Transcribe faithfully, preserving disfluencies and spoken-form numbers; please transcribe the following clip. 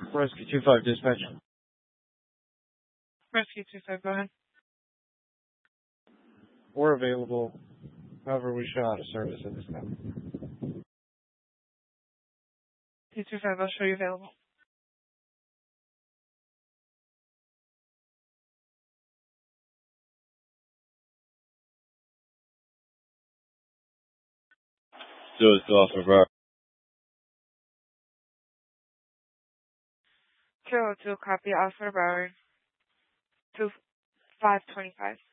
Rescue two five dispatch. Rescue two five, go ahead. We're available. However, we show out of service at this time. two two five, I'll show you available. So it's off of our Kilo two, copy, Officer Broward. two five twenty-five.